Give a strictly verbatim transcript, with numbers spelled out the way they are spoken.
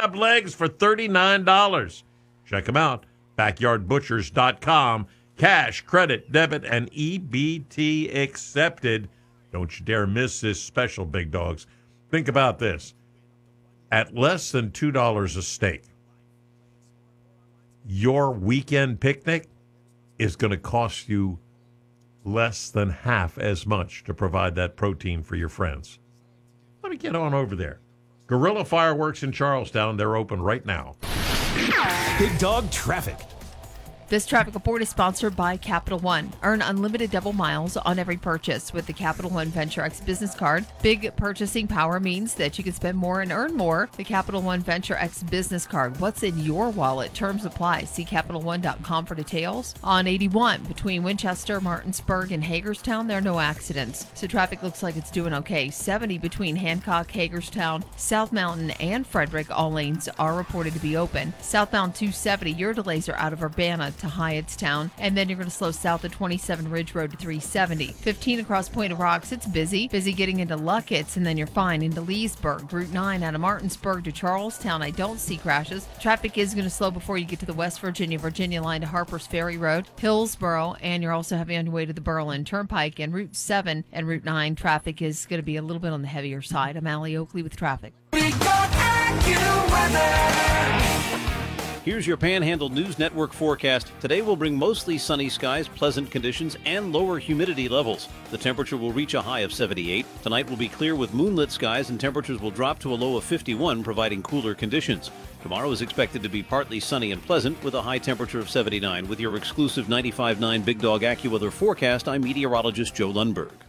crab legs for thirty-nine dollars. Check them out, backyard butchers dot com. Cash, credit, debit, and E B T accepted. Don't you dare miss this special, big dogs. Think about this. At less than two dollars a steak, your weekend picnic is going to cost you less than half as much to provide that protein for your friends. Let me get on over there. Guerrilla Fireworks in Charlestown. They're open right now. Big Dog Traffic. This traffic report is sponsored by Capital One. Earn unlimited double miles on every purchase with the Capital One Venture X business card. Big purchasing power means that you can spend more and earn more. The Capital One Venture X business card. What's in your wallet? Terms apply. See capital one dot com for details. On eighty-one, between Winchester, Martinsburg, and Hagerstown, there are no accidents, so traffic looks like it's doing okay. seventy between Hancock, Hagerstown, South Mountain, and Frederick. All lanes are reported to be open. Southbound two seventy, your delays are out of Urbana to Hyattstown, and then you're going to slow south at twenty-seven Ridge Road to three seventy. fifteen across Point of Rocks, it's busy. Busy getting into Luckett's, and then you're fine into Leesburg. Route nine out of Martinsburg to Charlestown, I don't see crashes. Traffic is going to slow before you get to the West Virginia, Virginia line to Harper's Ferry Road, Hillsboro, and you're also having on your way to the Berlin Turnpike. And Route seven and Route nine, traffic is going to be a little bit on the heavier side. I'm Allie Oakley with traffic. Here's your Panhandle News Network forecast. Today will bring mostly sunny skies, pleasant conditions, and lower humidity levels. The temperature will reach a high of seventy-eight. Tonight will be clear with moonlit skies, and temperatures will drop to a low of fifty-one, providing cooler conditions. Tomorrow is expected to be partly sunny and pleasant with a high temperature of seventy-nine. With your exclusive ninety-five point nine Big Dog AccuWeather forecast, I'm meteorologist Joe Lundberg.